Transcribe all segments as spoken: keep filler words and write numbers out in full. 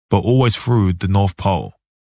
but always through the North Pole.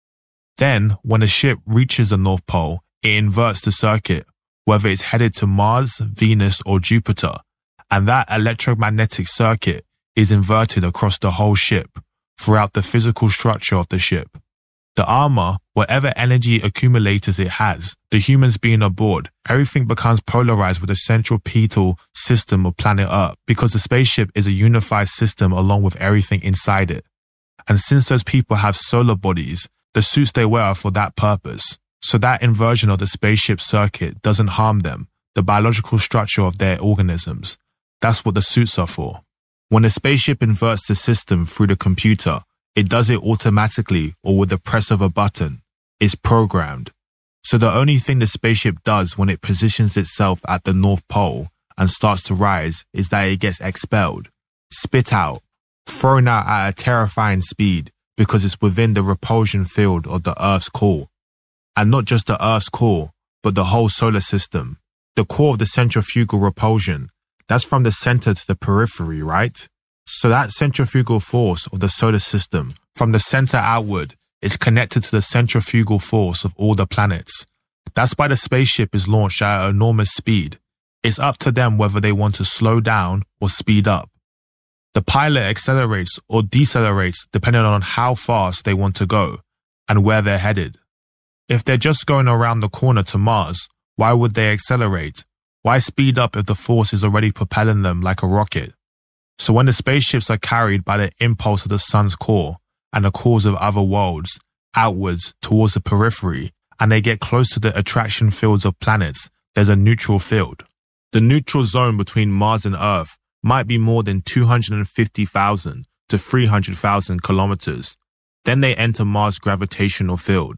Then, when a ship reaches the North Pole, it inverts the circuit, whether it's headed to Mars, Venus, or Jupiter, and that electromagnetic circuit is inverted across the whole ship, throughout the physical structure of the ship. The armor, whatever energy accumulators it has, the humans being aboard, everything becomes polarized with the centripetal system of planet Earth because the spaceship is a unified system along with everything inside it. And since those people have solar bodies, the suits they wear are for that purpose. So that inversion of the spaceship circuit doesn't harm them, the biological structure of their organisms. That's what the suits are for. When a spaceship inverts the system through the computer, it does it automatically or with the press of a button. It's programmed. So the only thing the spaceship does when it positions itself at the North Pole and starts to rise is that it gets expelled, spit out, thrown out at a terrifying speed because it's within the repulsion field of the Earth's core. And not just the Earth's core, but the whole solar system. The core of the centrifugal repulsion, that's from the center to the periphery, right? So that centrifugal force of the solar system, from the center outward, is connected to the centrifugal force of all the planets. That's why the spaceship is launched at an enormous speed. It's up to them whether they want to slow down or speed up. The pilot accelerates or decelerates depending on how fast they want to go and where they're headed. If they're just going around the corner to Mars, why would they accelerate? Why speed up if the force is already propelling them like a rocket? So when the spaceships are carried by the impulse of the sun's core and the cores of other worlds outwards towards the periphery, and they get close to the attraction fields of planets, there's a neutral field. The neutral zone between Mars and Earth might be more than two hundred fifty thousand to three hundred thousand kilometers. Then they enter Mars' gravitational field.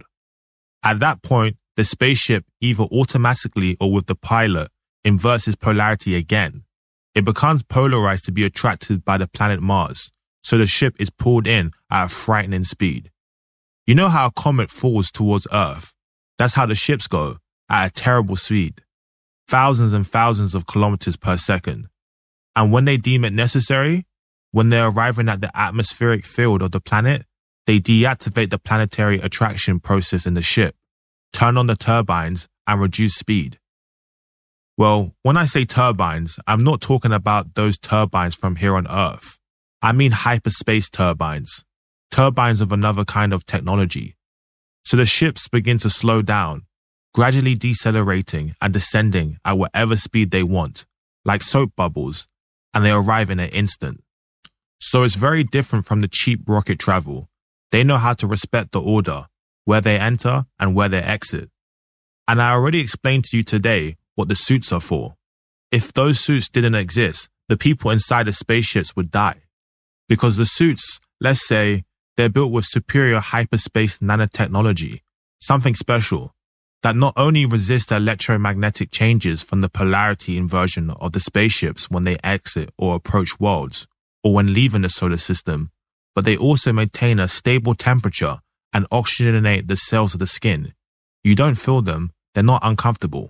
At that point, the spaceship either automatically or with the pilot inverts its polarity again. It becomes polarized to be attracted by the planet Mars, so the ship is pulled in at a frightening speed. You know how a comet falls towards Earth? That's how the ships go, at a terrible speed. Thousands and thousands of kilometers per second. And when they deem it necessary, when they're arriving at the atmospheric field of the planet, they deactivate the planetary attraction process in the ship, turn on the turbines, and reduce speed. Well, when I say turbines, I'm not talking about those turbines from here on Earth. I mean hyperspace turbines, turbines of another kind of technology. So the ships begin to slow down, gradually decelerating and descending at whatever speed they want, like soap bubbles, and they arrive in an instant. So it's very different from the cheap rocket travel. They know how to respect the order, where they enter and where they exit. And I already explained to you today what the suits are for. If those suits didn't exist, the people inside the spaceships would die. Because the suits, let's say, they're built with superior hyperspace nanotechnology, something special, that not only resist the electromagnetic changes from the polarity inversion of the spaceships when they exit or approach worlds, or when leaving the solar system, but they also maintain a stable temperature and oxygenate the cells of the skin. You don't feel them, they're not uncomfortable.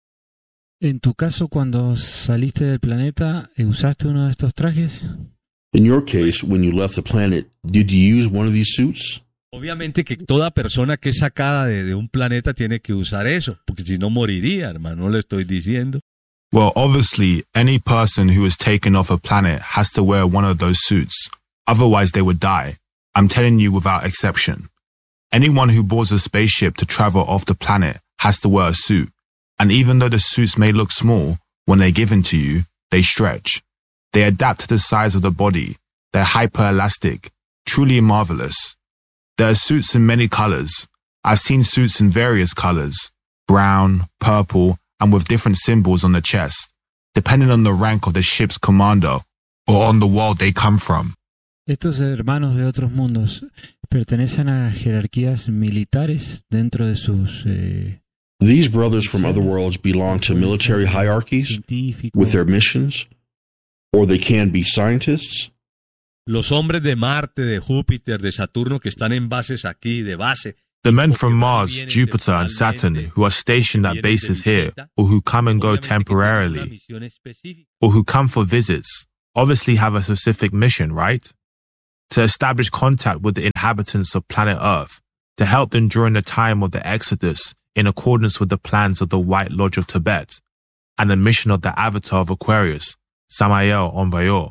En tu caso, cuando saliste del planeta, ¿usaste uno de estos trajes? In your case, when you left the planet, did you use one of these suits? Obviamente que toda persona que es sacada de, de un planeta tiene que usar eso, porque si no moriría, hermano, no le estoy diciendo. Well, obviously, any person who is taken off a planet has to wear one of those suits. Otherwise, they would die. I'm telling you without exception. Anyone who boards a spaceship to travel off the planet has to wear a suit. And even though the suits may look small, when they're given to you, they stretch. They adapt to the size of the body. They're hyper-elastic, truly marvelous. There are suits in many colors. I've seen suits in various colors, brown, purple, and with different symbols on the chest, depending on the rank of the ship's commander or on the world they come from. Estos hermanos de otros mundos pertenecen a jerarquías militares dentro de sus... Eh, These brothers from other worlds belong to military hierarchies with their missions, or they can be scientists. Los hombres de Marte, de Júpiter, de Saturno que están en bases aquí, de base. The men from Mars, Jupiter, and Saturn who are stationed at bases here, or who come and go temporarily, or who come for visits, obviously have a specific mission, right? to establish contact with the inhabitants of planet Earth, to help them during the time of the Exodus in accordance with the plans of the White Lodge of Tibet and the mission of the Avatar of Aquarius, Samael Envoyeur.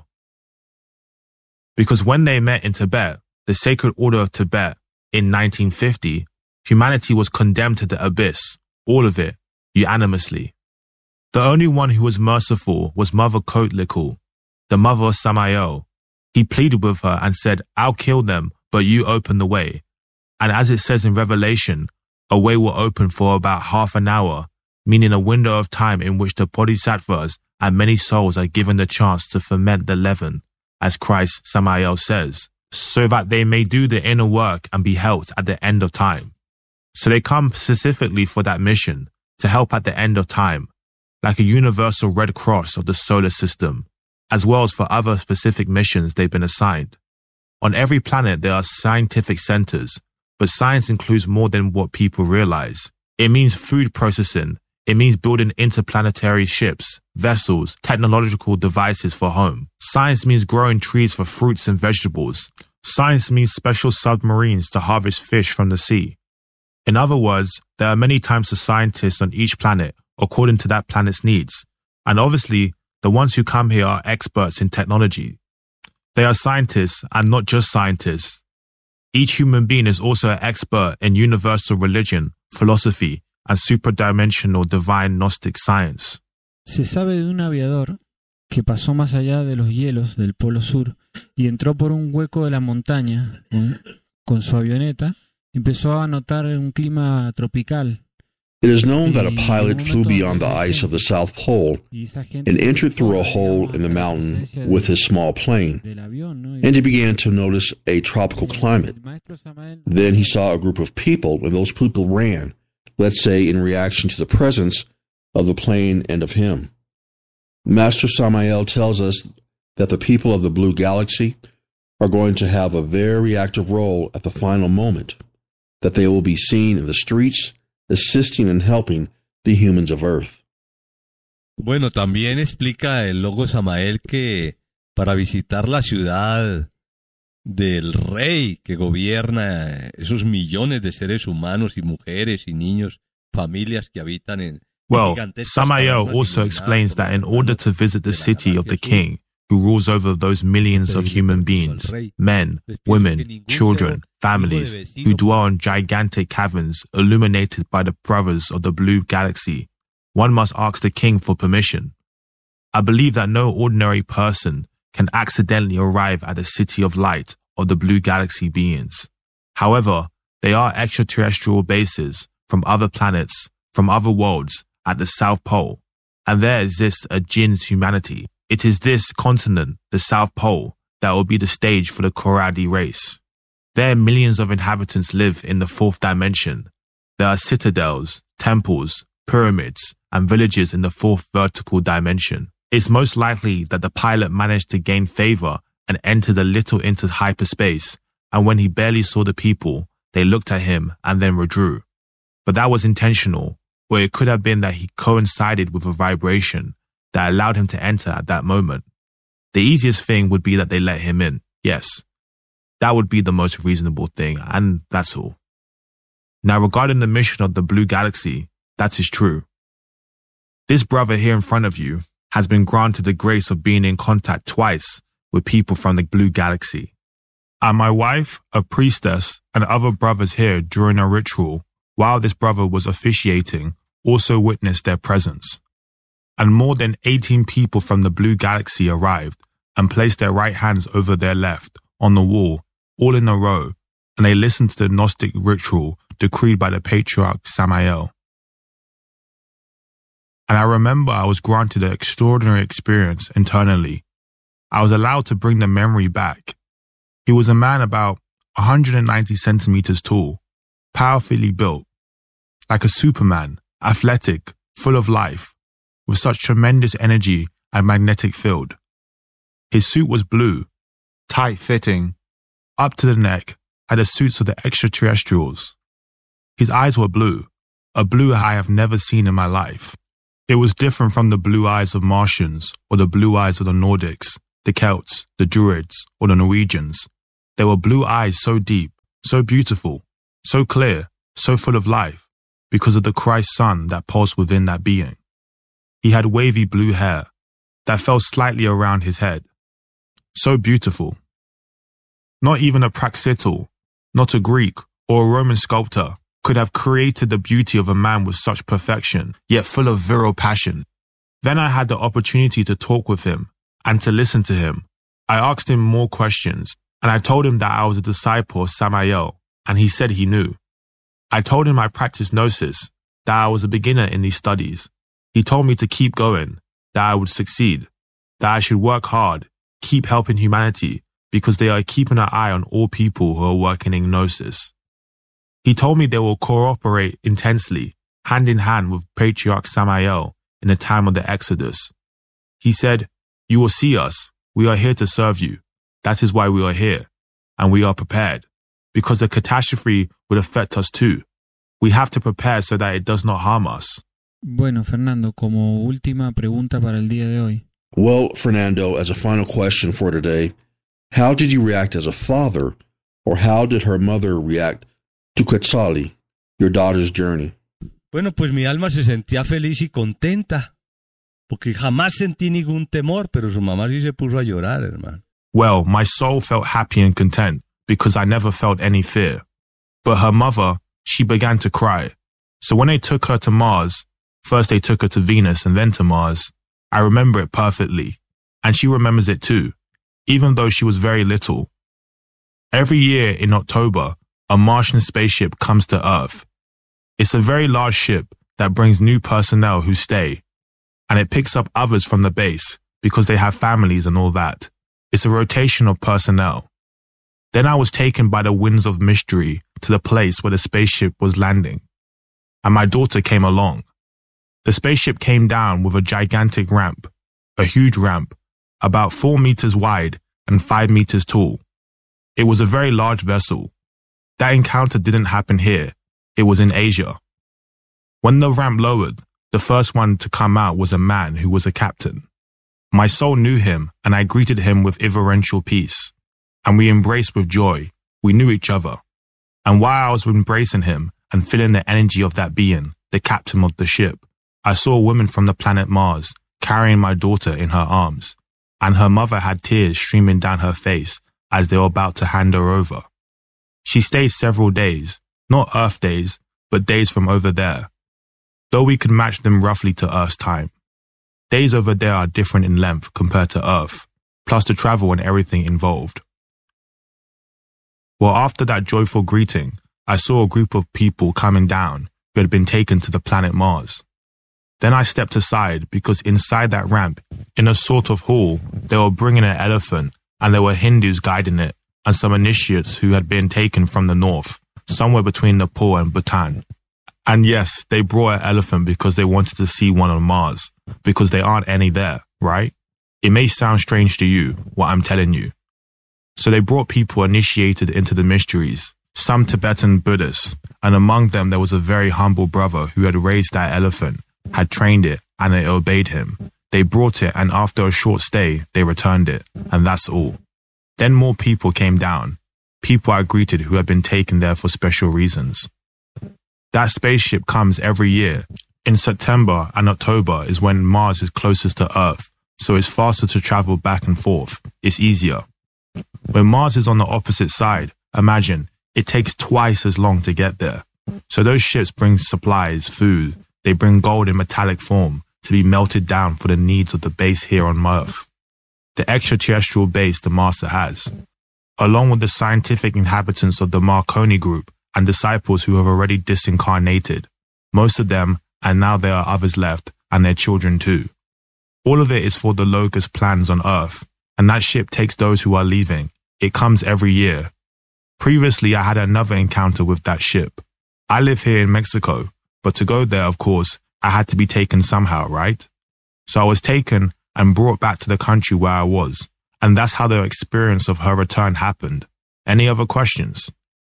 Because when they met in Tibet, the Sacred Order of Tibet, in nineteen fifty, humanity was condemned to the abyss, all of it, unanimously. The only one who was merciful was Mother Coatlickel, the mother of Samael. He pleaded with her and said, "I'll kill them, but you open the way." And as it says in Revelation, a way will open for about half an hour, meaning a window of time in which the bodhisattvas and many souls are given the chance to ferment the leaven, as Christ Samael says, so that they may do the inner work and be helped at the end of time. So they come specifically for that mission, to help at the end of time, like a universal Red Cross of the solar system, as well as for other specific missions they've been assigned. On every planet there are scientific centers, but science includes more than what people realize. It means food processing. It means building interplanetary ships, vessels, technological devices for home. Science means growing trees for fruits and vegetables. Science means special submarines to harvest fish from the sea. In other words, there are many types of scientists on each planet according to that planet's needs. And obviously, the ones who come here are experts in technology. They are scientists and not just scientists. Each human being is also an expert in universal religion, philosophy, and superdimensional divine Gnostic science. Se sabe de un aviador que pasó más allá de los hielos del Polo Sur y entró por un hueco de la montaña con, con su avioneta y empezó a notar un clima tropical. It is known that a pilot flew beyond the ice of the South Pole and entered through a hole in the mountain with his small plane, and he began to notice a tropical climate. Then he saw a group of people, and those people ran, let's say in reaction to the presence of the plane and of him. Master Samael tells us that the people of the Blue Galaxy are going to have a very active role at the final moment, that they will be seen in the streets, assisting and helping the humans of Earth. Bueno, también explica el logo Samael que para visitar la ciudad del rey que gobierna esos millones de seres humanos y mujeres y niños, familias que habitan en... Well, Samael also explains that in order to visit the city of the king, who rules over those millions of human beings, men, women, children, families, who dwell in gigantic caverns illuminated by the brothers of the Blue Galaxy, one must ask the king for permission. I believe that no ordinary person can accidentally arrive at the city of light of the Blue Galaxy beings. However, they are extraterrestrial bases from other planets, from other worlds at the South Pole, and there exists a Jinn's humanity. It is this continent, the South Pole, that will be the stage for the Koradi race. There millions of inhabitants live in the fourth dimension. There are citadels, temples, pyramids, and villages in the fourth vertical dimension. It's most likely that the pilot managed to gain favor and entered a little into hyperspace, and when he barely saw the people, they looked at him and then withdrew. But that was intentional, or it could have been that he coincided with a vibration that allowed him to enter at that moment. The easiest thing would be that they let him in, yes. That would be the most reasonable thing, and that's all. Now, regarding the mission of the Blue Galaxy, that is true. This brother here in front of you has been granted the grace of being in contact twice with people from the Blue Galaxy. And my wife, a priestess, and other brothers here during a ritual, while this brother was officiating, also witnessed their presence. And more than eighteen people from the Blue Galaxy arrived and placed their right hands over their left on the wall, all in a row, and they listened to the Gnostic ritual decreed by the Patriarch Samael. And I remember I was granted an extraordinary experience internally. I was allowed to bring the memory back. He was a man about one hundred ninety centimeters tall, powerfully built, like a Superman, athletic, full of life, with such tremendous energy and magnetic field. His suit was blue, tight-fitting, up to the neck, had the suits of the extraterrestrials. His eyes were blue, a blue I have never seen in my life. It was different from the blue eyes of Martians or the blue eyes of the Nordics, the Celts, the Druids, or the Norwegians. There were blue eyes so deep, so beautiful, so clear, so full of life, because of the Christ sun that pulsed within that being. He had wavy blue hair that fell slightly around his head. So beautiful. Not even a Praxiteles, not a Greek or a Roman sculptor could have created the beauty of a man with such perfection, yet full of virile passion. Then I had the opportunity to talk with him and to listen to him. I asked him more questions, and I told him that I was a disciple of Samael, and he said he knew. I told him I practiced Gnosis, that I was a beginner in these studies. He told me to keep going, that I would succeed, that I should work hard, keep helping humanity, because they are keeping an eye on all people who are working in Gnosis. He told me they will cooperate intensely, hand in hand with Patriarch Samael in the time of the Exodus. He said, "You will see us. We are here to serve you. That is why we are here. And we are prepared, because the catastrophe would affect us too. We have to prepare so that it does not harm us." Bueno, Fernando, como última pregunta para el día de hoy. Well, Fernando, as a final question for today, how did you react as a father, or how did her mother react to Quetzali, your daughter's journey? Bueno, pues mi alma se sentía feliz y contenta, porque jamás sentí ningún temor, pero su mamá sí se puso a llorar, hermano. Well, my soul felt happy and content, because I never felt any fear. But her mother, she began to cry. So when they took her to Mars, first they took her to Venus and then to Mars, I remember it perfectly. And she remembers it too, even though she was very little. Every year in October, a Martian spaceship comes to Earth. It's a very large ship that brings new personnel who stay, and it picks up others from the base because they have families and all that. It's a rotation of personnel. Then I was taken by the winds of mystery to the place where the spaceship was landing, and my daughter came along. The spaceship came down with a gigantic ramp, a huge ramp, about four meters wide and five meters tall. It was a very large vessel. That encounter didn't happen here. It was in Asia. When the ramp lowered, the first one to come out was a man who was a captain. My soul knew him, and I greeted him with reverential peace. And we embraced with joy. We knew each other. And while I was embracing him and feeling the energy of that being, the captain of the ship, I saw a woman from the planet Mars carrying my daughter in her arms, and her mother had tears streaming down her face as they were about to hand her over. She stayed several days, not Earth days, but days from over there, though we could match them roughly to Earth's time. Days over there are different in length compared to Earth, plus the travel and everything involved. Well, after that joyful greeting, I saw a group of people coming down who had been taken to the planet Mars. Then I stepped aside because inside that ramp, in a sort of hall, they were bringing an elephant, and there were Hindus guiding it, and some initiates who had been taken from the north, somewhere between Nepal and Bhutan. And yes, they brought an elephant because they wanted to see one on Mars, because there aren't any there, right? It may sound strange to you, what I'm telling you. So they brought people initiated into the mysteries, some Tibetan Buddhists, and among them there was a very humble brother who had raised that elephant, had trained it, and it obeyed him. They brought it, and after a short stay, they returned it, and that's all. Then more people came down, people I greeted who had been taken there for special reasons. That spaceship comes every year. In September and October is when Mars is closest to Earth, so it's faster to travel back and forth. It's easier. When Mars is on the opposite side, imagine, it takes twice as long to get there. So those ships bring supplies, food, they bring gold in metallic form to be melted down for the needs of the base here on Earth. The extraterrestrial base the Master has, along with the scientific inhabitants of the Marconi group and disciples who have already disincarnated, most of them, and now there are others left, and their children too. All of it is for the Logos plans on Earth, and that ship takes those who are leaving. It comes every year. Previously, I had another encounter with that ship. I live here in Mexico, but to go there, of course, I had to be taken somehow, right? So I was taken and brought back to the country where I was, and that's how the experience of her return happened. Any other questions?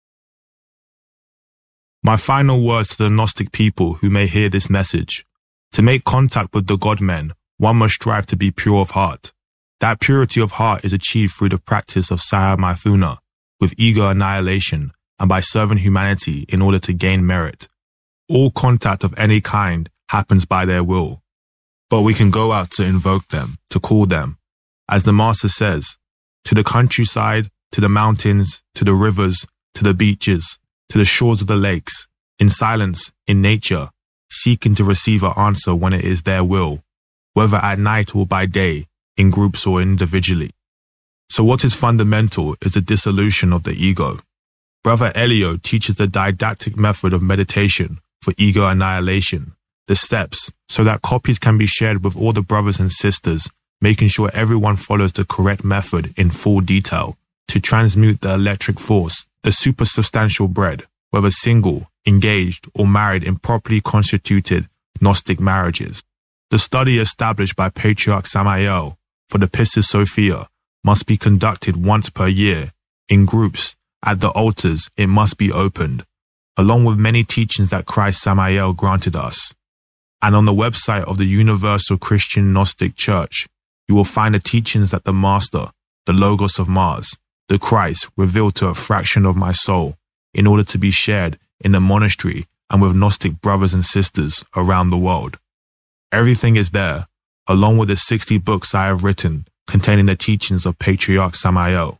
My final words to the Gnostic people who may hear this message. To make contact with the God-men, one must strive to be pure of heart. That purity of heart is achieved through the practice of Saha Maithuna, with ego annihilation and by serving humanity in order to gain merit. All contact of any kind happens by their will. But we can go out to invoke them, to call them, as the Master says, to the countryside, to the mountains, to the rivers, to the beaches, to the shores of the lakes, in silence, in nature, seeking to receive an answer when it is their will, whether at night or by day, in groups or individually. So what is fundamental is the dissolution of the ego. Brother Elio teaches the didactic method of meditation for ego annihilation, the steps, so that copies can be shared with all the brothers and sisters, making sure everyone follows the correct method in full detail to transmute the electric force, the supersubstantial bread, whether single, engaged, or married in properly constituted Gnostic marriages. The study established by Patriarch Samael for the Pistis Sophia must be conducted once per year, in groups, at the altars it must be opened, along with many teachings that Christ Samael granted us. And on the website of the Universal Christian Gnostic Church, you will find the teachings that the Master, the Logos of Mars, the Christ, revealed to a fraction of my soul in order to be shared in the monastery and with Gnostic brothers and sisters around the world. Everything is there, along with the sixty books I have written containing the teachings of Patriarch Samael.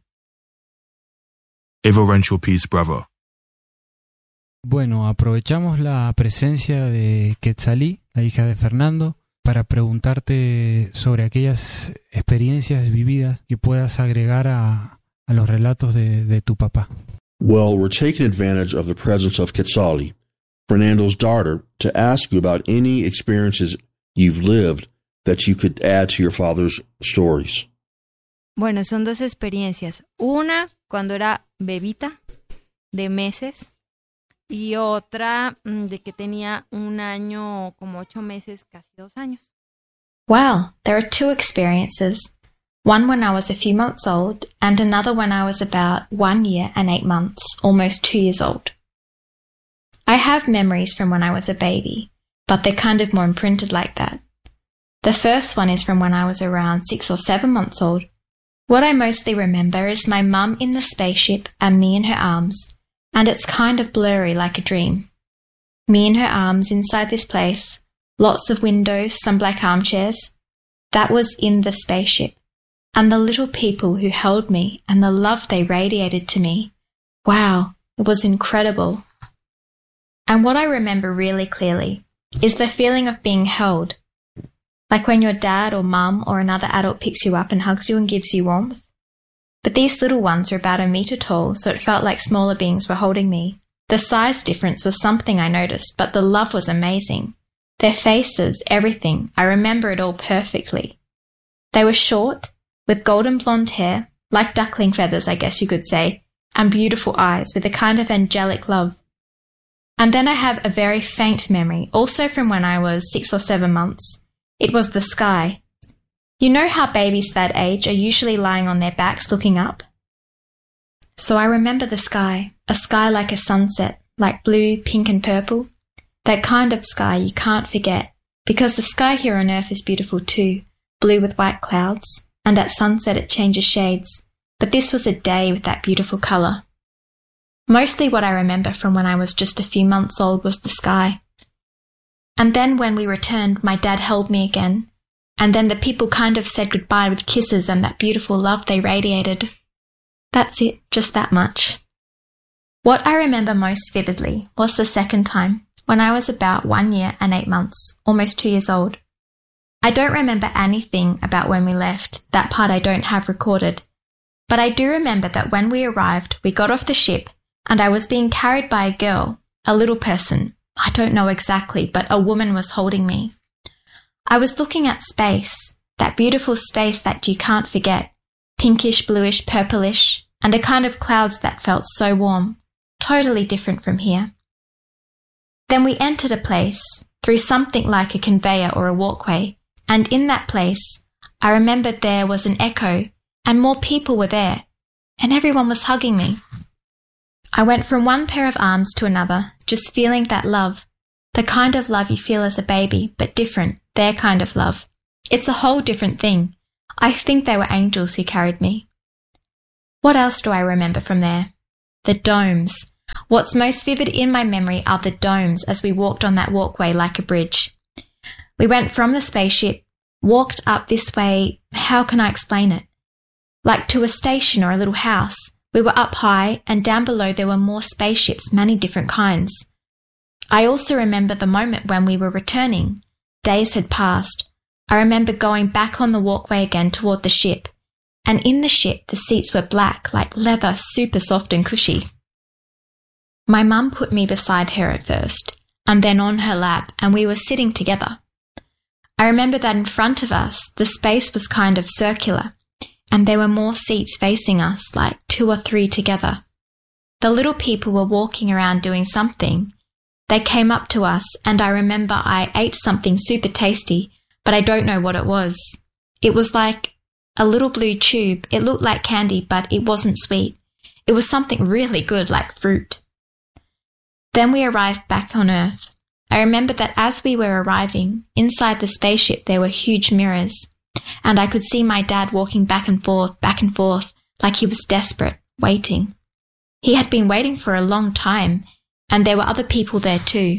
Everential peace, brother. Bueno, aprovechamos la presencia de Quetzalí, la hija de Fernando, para preguntarte sobre aquellas experiencias vividas que puedas agregar a, a los relatos de, de tu papá. Well, we're taking advantage of the presence of Quetzalí, Fernando's daughter, to ask you about any experiences you've lived that you could add to your father's stories. Bueno, son dos experiencias. Una, cuando era bebita, de meses, y otra de que tenía un año, como ocho meses, casi dos años. Wow, there are two experiences. One when I was a few months old, and another when I was about one year and eight months, almost two years old. I have memories from when I was a baby, but they're kind of more imprinted like that. The first one is from when I was around six or seven months old. What I mostly remember is my mum in the spaceship and me in her arms, and it's kind of blurry like a dream. Me in her arms inside this place, lots of windows, some black armchairs. That was in the spaceship. And the little people who held me and the love they radiated to me. Wow, it was incredible. And what I remember really clearly is the feeling of being held. Like when your dad or mum or another adult picks you up and hugs you and gives you warmth. But these little ones are about a metre tall, so it felt like smaller beings were holding me. The size difference was something I noticed, but the love was amazing. Their faces, everything, I remember it all perfectly. They were short, with golden blonde hair, like duckling feathers, I guess you could say, and beautiful eyes with a kind of angelic love. And then I have a very faint memory, also from when I was six or seven months. It was the sky. You know how babies that age are usually lying on their backs looking up? So I remember the sky, a sky like a sunset, like blue, pink and purple. That kind of sky you can't forget, because the sky here on Earth is beautiful too, blue with white clouds, and at sunset it changes shades, but this was a day with that beautiful colour. Mostly what I remember from when I was just a few months old was the sky. And then when we returned, my dad held me again, and then the people kind of said goodbye with kisses and that beautiful love they radiated. That's it, just that much. What I remember most vividly was the second time, when I was about one year and eight months, almost two years old. I don't remember anything about when we left, that part I don't have recorded, but I do remember that when we arrived, we got off the ship, and I was being carried by a girl, a little person. I don't know exactly, but a woman was holding me. I was looking at space, that beautiful space that you can't forget, pinkish, bluish, purplish, and a kind of clouds that felt so warm, totally different from here. Then we entered a place, through something like a conveyor or a walkway, and in that place, I remembered there was an echo, and more people were there, and everyone was hugging me. I went from one pair of arms to another, just feeling that love, the kind of love you feel as a baby, but different, their kind of love. It's a whole different thing. I think they were angels who carried me. What else do I remember from there? The domes. What's most vivid in my memory are the domes as we walked on that walkway like a bridge. We went from the spaceship, walked up this way, how can I explain it? Like to a station or a little house. We were up high, and down below there were more spaceships, many different kinds. I also remember the moment when we were returning. Days had passed. I remember going back on the walkway again toward the ship, and in the ship the seats were black, like leather, super soft and cushy. My mum put me beside her at first, and then on her lap, and we were sitting together. I remember that in front of us the space was kind of circular, and there were more seats facing us, like two or three together. The little people were walking around doing something. They came up to us, and I remember I ate something super tasty, but I don't know what it was. It was like a little blue tube. It looked like candy, but it wasn't sweet. It was something really good, like fruit. Then we arrived back on Earth. I remember that as we were arriving, inside the spaceship there were huge mirrors, and I could see my dad walking back and forth, back and forth, like he was desperate, waiting. He had been waiting for a long time, and there were other people there too.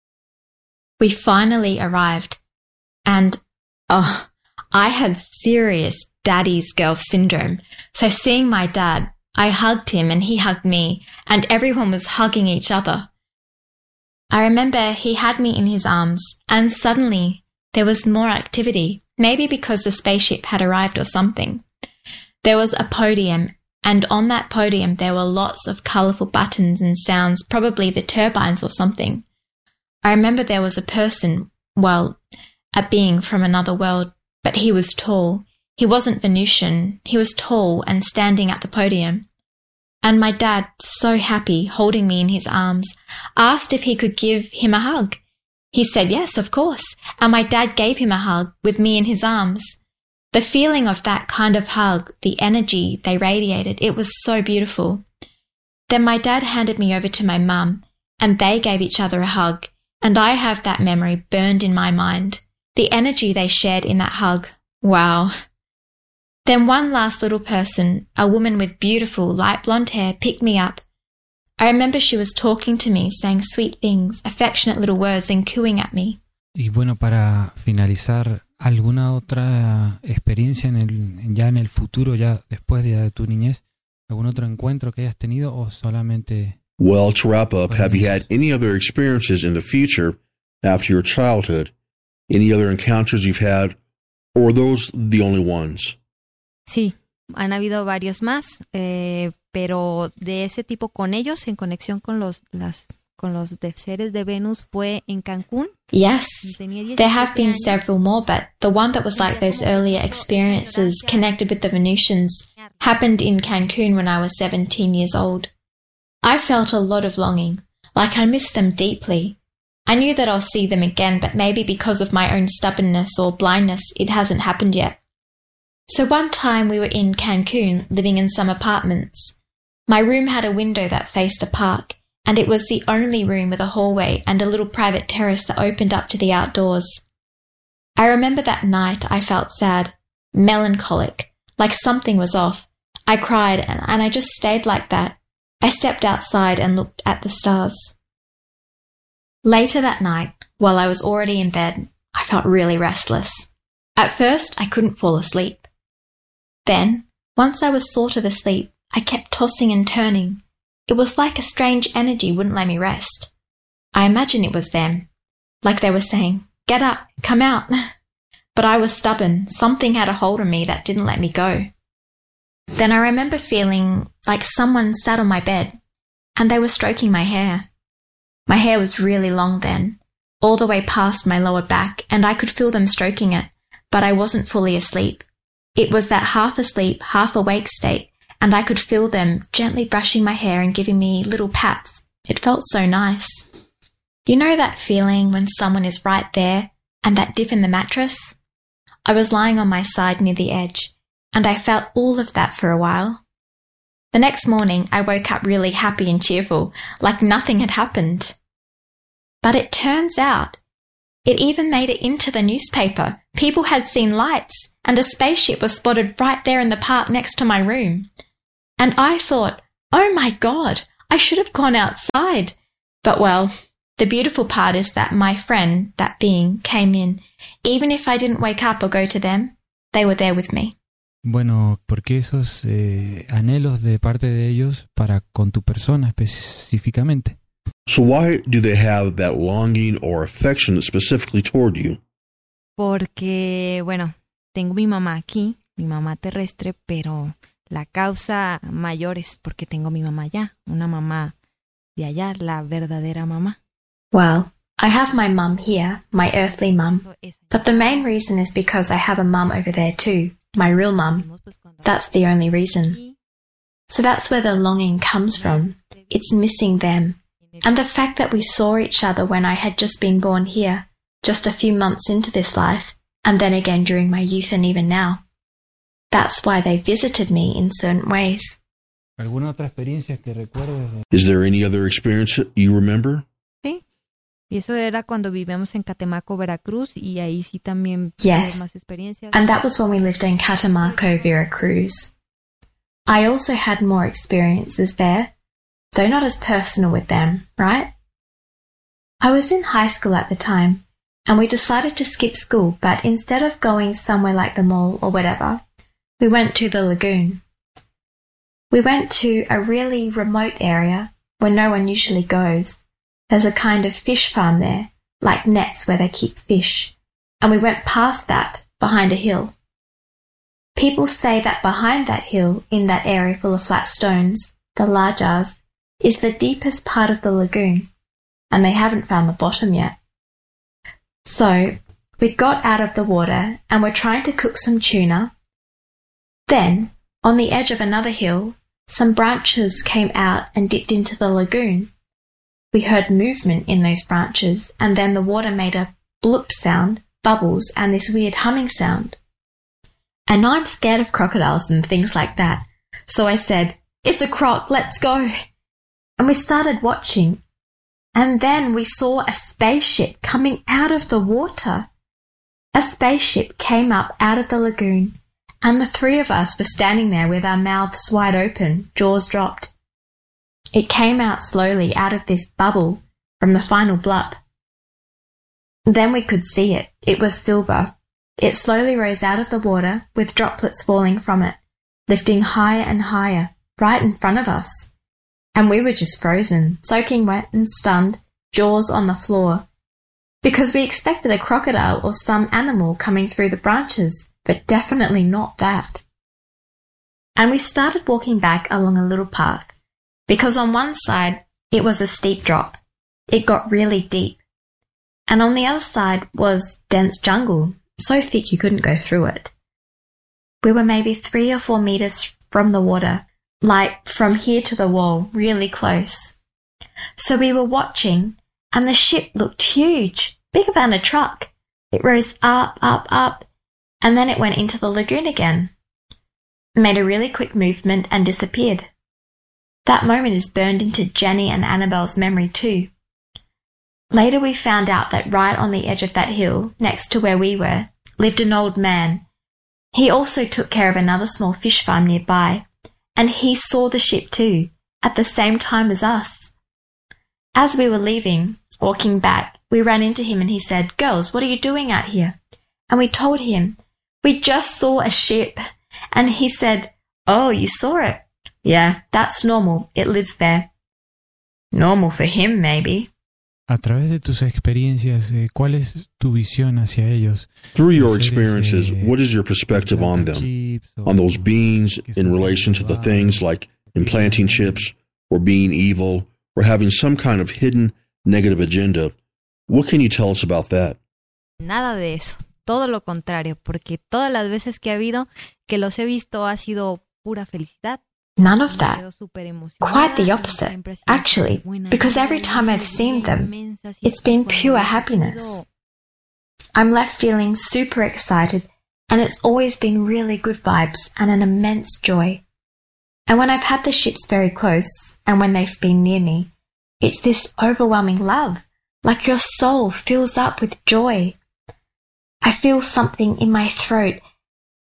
We finally arrived, and, oh, I had serious daddy's girl syndrome. So seeing my dad, I hugged him and he hugged me, and everyone was hugging each other. I remember he had me in his arms, and suddenly there was more activity, maybe because the spaceship had arrived or something. There was a podium, and on that podium there were lots of colourful buttons and sounds, probably the turbines or something. I remember there was a person, well, a being from another world, but he was tall. He wasn't Venusian, he was tall and standing at the podium. And my dad, so happy, holding me in his arms, asked if he could give him a hug. He said yes, of course, and my dad gave him a hug with me in his arms. The feeling of that kind of hug, the energy they radiated, it was so beautiful. Then my dad handed me over to my mum, and they gave each other a hug, and I have that memory burned in my mind. The energy they shared in that hug, wow. Then one last little person, a woman with beautiful light blonde hair, picked me up. I remember she was talking to me, saying sweet things, affectionate little words, and cooing at me. Y bueno, para finalizar, ¿alguna otra experiencia en el, ya en el futuro, ya después de, de tu niñez? ¿Algún otro encuentro que hayas tenido o solamente? Well, to wrap up, have you had any other experiences in the future after your childhood? Any other encounters you've had, or are those the only ones? Sí, han habido varios más, eh, pero de ese tipo con ellos, en conexión con los, las, con los de seres de Venus, fue en Cancún. Yes, there have been several more, but the one that was like those earlier experiences connected with the Venusians happened in Cancún when I was seventeen years old. I felt a lot of longing, like I missed them deeply. I knew that I'll see them again, but maybe because of my own stubbornness or blindness, it hasn't happened yet. So one time we were in Cancun, living in some apartments. My room had a window that faced a park, and it was the only room with a hallway and a little private terrace that opened up to the outdoors. I remember that night I felt sad, melancholic, like something was off. I cried, and, and I just stayed like that. I stepped outside and looked at the stars. Later that night, while I was already in bed, I felt really restless. At first, I couldn't fall asleep. Then, once I was sort of asleep, I kept tossing and turning. It was like a strange energy wouldn't let me rest. I imagine it was them, like they were saying, "Get up, come out." But I was stubborn. Something had a hold on me that didn't let me go. Then I remember feeling like someone sat on my bed, and they were stroking my hair. My hair was really long then, all the way past my lower back, and I could feel them stroking it, but I wasn't fully asleep. It was that half asleep, half awake state, and I could feel them gently brushing my hair and giving me little pats. It felt so nice. You know that feeling when someone is right there and that dip in the mattress? I was lying on my side near the edge, and I felt all of that for a while. The next morning, I woke up really happy and cheerful, like nothing had happened. But it turns out, it even made it into the newspaper. People had seen lights, and a spaceship was spotted right there in the park next to my room. And I thought, oh my God, I should have gone outside. But well, the beautiful part is that my friend, that being, came in. Even if I didn't wake up or go to them, they were there with me. Bueno, porque esos eh, anhelos de parte de ellos para con tu persona específicamente. So why do they have that longing or affection specifically toward you? Porque, bueno, tengo mi mamá aquí, mi mamá terrestre, pero la causa mayor es porque tengo mi mamá allá, una mamá de allá, la verdadera mamá. Well, I have my mum here, my earthly mum, but the main reason is because I have a mum over there too, my real mum. That's the only reason. So that's where the longing comes from. It's missing them. And the fact that we saw each other when I had just been born here, just a few months into this life, and then again during my youth and even now. That's why they visited me in certain ways. ¿Alguna otra experiencia que recuerdes? Is there any other experience you remember? Sí. Y eso era cuando vivíamos en Catemaco, Veracruz, y ahí sí también yes. más experiencias. And that was when we lived in Catemaco, Veracruz. I also had more experiences there, though not as personal with them, right? I was in high school at the time, and we decided to skip school, but instead of going somewhere like the mall or whatever, we went to the lagoon. We went to a really remote area where no one usually goes. There's a kind of fish farm there, like nets where they keep fish, and we went past that behind a hill. People say that behind that hill, in that area full of flat stones, the Lajas, is the deepest part of the lagoon, and they haven't found the bottom yet. So, we got out of the water and were trying to cook some tuna. Then, on the edge of another hill, some branches came out and dipped into the lagoon. We heard movement in those branches, and then the water made a bloop sound, bubbles, and this weird humming sound. And I'm scared of crocodiles and things like that, so I said, "It's a croc, let's go." And we started watching, and then we saw a spaceship coming out of the water. A spaceship came up out of the lagoon, and the three of us were standing there with our mouths wide open, jaws dropped. It came out slowly out of this bubble from the final blub. Then we could see it. It was silver. It slowly rose out of the water with droplets falling from it, lifting higher and higher, right in front of us. And we were just frozen, soaking wet and stunned, jaws on the floor, because we expected a crocodile or some animal coming through the branches, but definitely not that. And we started walking back along a little path, because on one side it was a steep drop. It got really deep. And on the other side was dense jungle, so thick you couldn't go through it. We were maybe three or four meters from the water, like from here to the wall, really close. So we were watching, and the ship looked huge, bigger than a truck. It rose up, up, up, and then it went into the lagoon again. Made a really quick movement and disappeared. That moment is burned into Jenny and Annabelle's memory too. Later we found out that right on the edge of that hill, next to where we were, lived an old man. He also took care of another small fish farm nearby, and he saw the ship too, at the same time as us. As we were leaving, walking back, we ran into him and he said, "Girls, what are you doing out here?" And we told him, "We just saw a ship." And he said, "Oh, you saw it? Yeah, that's normal. It lives there." Normal for him, maybe. A través de tus experiencias, eh, ¿cuál es tu visión hacia ellos? Through your experiences, what is your perspective on them? On those beings in relation to the things like implanting chips, or being evil, or having some kind of hidden negative agenda? What can you tell us about that? Nada de eso. Todo lo contrario, porque todas las veces que ha habido que los he visto ha sido pura felicidad. None of that. Quite the opposite, actually, because every time I've seen them, it's been pure happiness. I'm left feeling super excited, and it's always been really good vibes and an immense joy. And when I've had the ships very close, and when they've been near me, it's this overwhelming love, like your soul fills up with joy. I feel something in my throat,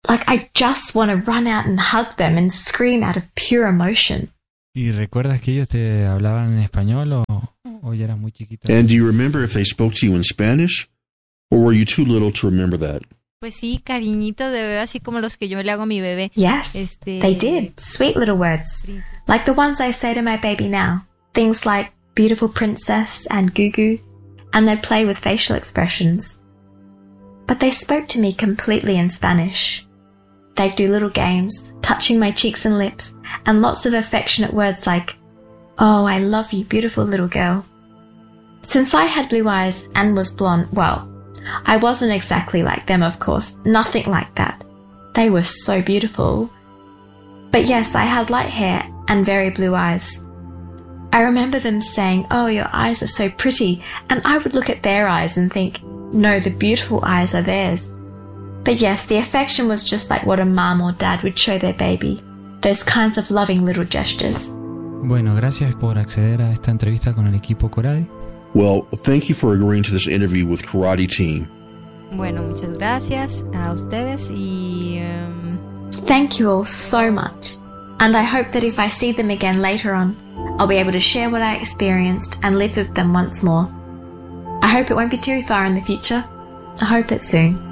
Like, I just want to run out and hug them and scream out of pure emotion. ¿Y recuerdas que ellos te hablaban en español o, o ya eras muy chiquito? And do you remember if they spoke to you in Spanish? Or were you too little to remember that? Pues sí, cariñitos de bebé, así como los que yo le hago a mi bebé. Yes, este... they did. Sweet little words. Like the ones I say to my baby now. Things like beautiful princess and goo-goo. And they'd play with facial expressions. But they spoke to me completely in Spanish. They'd do little games, touching my cheeks and lips, and lots of affectionate words like, "Oh, I love you, beautiful little girl." Since I had blue eyes and was blonde, well, I wasn't exactly like them, of course, nothing like that. They were so beautiful. But yes, I had light hair and very blue eyes. I remember them saying, "Oh, your eyes are so pretty," and I would look at their eyes and think, no, the beautiful eyes are theirs. But yes, the affection was just like what a mom or dad would show their baby. Those kinds of loving little gestures. Bueno, gracias por acceder a esta entrevista con el equipo Coradi. Well, thank you for agreeing to this interview with Karate Team. Bueno, muchas gracias a ustedes y... Um... Thank you all so much. And I hope that if I see them again later on, I'll be able to share what I experienced and live with them once more. I hope it won't be too far in the future. I hope it's soon.